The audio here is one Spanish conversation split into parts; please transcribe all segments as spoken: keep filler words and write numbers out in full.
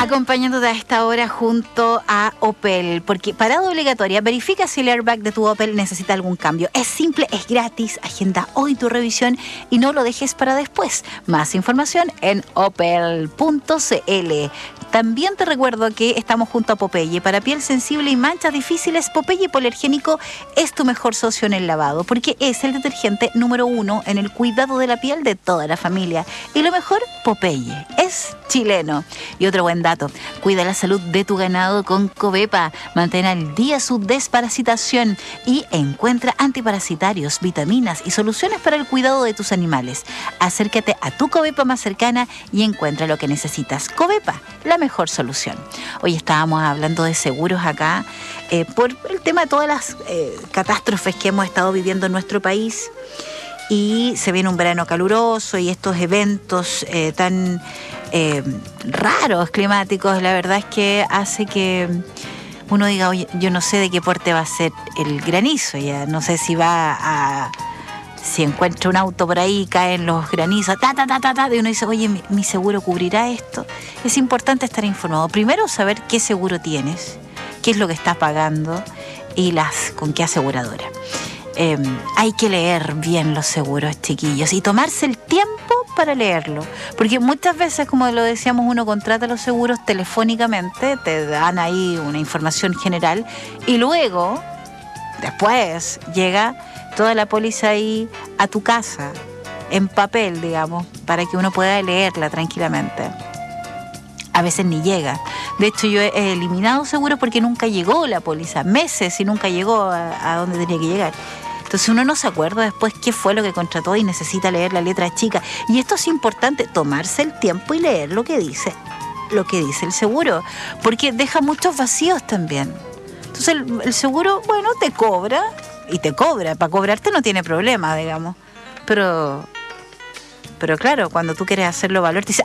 Acompañándote a esta hora junto a Opel, porque parada obligatoria, verifica si el airbag de tu Opel necesita algún cambio. Es simple, es gratis, agenda hoy tu revisión y no lo dejes para después. Más información en opel punto cl. También te recuerdo que estamos junto a Popeye. Para piel sensible y manchas difíciles, Popeye Hipoalergénico es tu mejor socio en el lavado, porque es el detergente número uno en el cuidado de la piel de toda la familia. Y lo mejor, Popeye es chileno. Y otro buen dato, cuida la salud de tu ganado con Covepa. Mantén al día su desparasitación y encuentra antiparasitarios, vitaminas y soluciones para el cuidado de tus animales. Acércate a tu Covepa más cercana y encuentra lo que necesitas. Covepa, la mejor solución. Hoy estábamos hablando de seguros acá eh, por el tema de todas las eh, catástrofes que hemos estado viviendo en nuestro país. Y se viene un verano caluroso y estos eventos eh, tan eh, raros climáticos, la verdad es que hace que uno diga, oye, yo no sé de qué porte va a ser el granizo, ya no sé si va a... Si encuentra un auto por ahí, caen los granizos, ta, ta, ta, ta, ta, y uno dice, oye, ¿mi, mi seguro cubrirá esto? Es importante estar informado. Primero, saber qué seguro tienes, qué es lo que estás pagando y las con qué aseguradora. Eh, hay que leer bien los seguros, chiquillos, y tomarse el tiempo para leerlo. Porque muchas veces, como lo decíamos, uno contrata los seguros telefónicamente, te dan ahí una información general, y luego, después, llega toda la póliza ahí a tu casa, en papel, digamos, para que uno pueda leerla tranquilamente. A veces ni llega. De hecho, yo he eliminado seguros porque nunca llegó la póliza, meses y nunca llegó a, a donde tenía que llegar. Entonces uno no se acuerda después qué fue lo que contrató y necesita leer la letra chica. Y esto es importante, tomarse el tiempo y leer lo que dice, lo que dice el seguro, porque deja muchos vacíos también. Entonces el, el seguro, bueno, te cobra y te cobra. Para cobrarte no tiene problema, digamos. Pero, pero claro, cuando tú quieres hacerlo valor, te dice,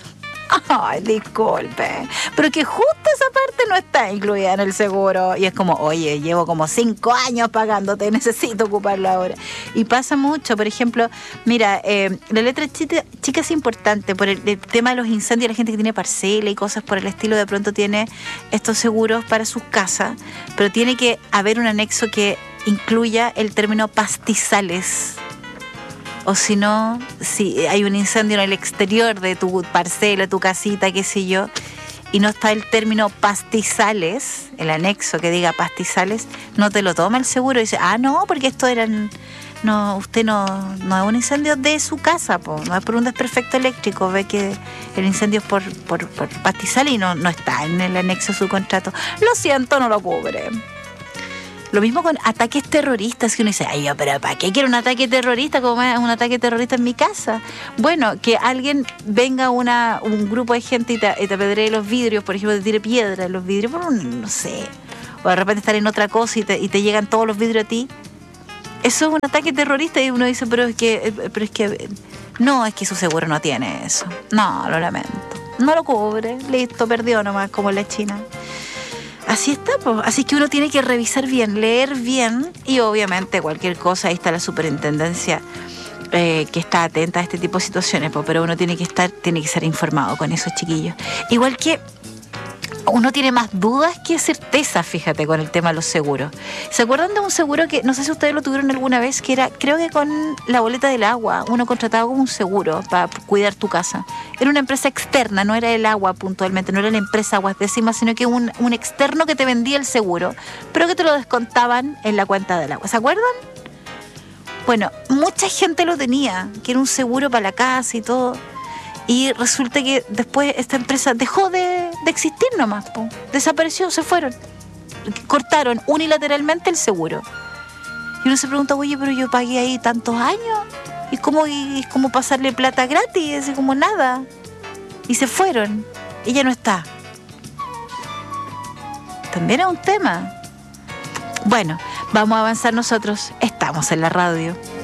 ay, disculpe, pero que justo esa parte no está incluida en el seguro. Y es como, oye, llevo como cinco años pagándote, necesito ocuparlo ahora. Y pasa mucho, por ejemplo, mira, eh, la letra chica, chica es importante por el, el tema de los incendios. La gente que tiene parcela y cosas por el estilo, de pronto tiene estos seguros para sus casas, pero tiene que haber un anexo que incluya el término pastizales. O si no, si hay un incendio en el exterior de tu parcela, tu casita, qué sé yo, y no está el término pastizales, el anexo que diga pastizales, no te lo toma el seguro y dice, ah, no, porque esto eran, no, usted no, no es un incendio de su casa, po, no es por un desperfecto eléctrico, ve que el incendio es por, por, por pastizales y no, no está en el anexo de su contrato. Lo siento, no lo cubre. Lo mismo con ataques terroristas, que uno dice, ay, yo, pero ¿para qué quiero un ataque terrorista? ¿Cómo es un ataque terrorista en mi casa? Bueno, que alguien venga una un grupo de gente y te, y te apedree los vidrios, por ejemplo, te tire piedra en los vidrios, por un, no sé, o de repente estar en otra cosa y te, y te llegan todos los vidrios a ti. Eso es un ataque terrorista y uno dice, pero es que, pero es que, no, es que su seguro no tiene eso. No, lo lamento. No lo cubre, listo, perdió nomás, como en la China. Así está, pues. Así que uno tiene que revisar bien, leer bien y obviamente cualquier cosa, ahí está la superintendencia eh, que está atenta a este tipo de situaciones, pues, pero uno tiene que estar, tiene que ser informado con esos chiquillos. Igual que uno tiene más dudas que certezas, fíjate, con el tema de los seguros. ¿Se acuerdan de un seguro que, no sé si ustedes lo tuvieron alguna vez, que era, creo que con la boleta del agua, uno contrataba como un seguro para cuidar tu casa? Era una empresa externa, no era el agua puntualmente, no era la empresa Aguas Décimas, sino que un, un externo que te vendía el seguro, pero que te lo descontaban en la cuenta del agua. ¿Se acuerdan? Bueno, mucha gente lo tenía, que era un seguro para la casa y todo. Y resulta que después esta empresa dejó de, de existir nomás, po. Desapareció, se fueron. Cortaron unilateralmente el seguro. Y uno se pregunta, oye, pero yo pagué ahí tantos años. ¿Y cómo, y, y cómo pasarle plata gratis? Y como nada. Y se fueron. Y ya no está. También es un tema. Bueno, vamos a avanzar nosotros. Estamos en la radio.